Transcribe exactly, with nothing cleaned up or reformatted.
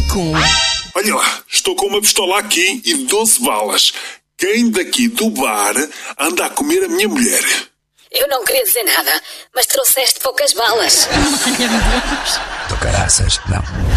com... Olha lá, estou com uma pistola aqui e doze balas. Quem daqui do bar anda a comer a minha mulher? Eu não queria dizer nada, mas trouxeste poucas balas. Ai, meu Deus. Tô caraças, não.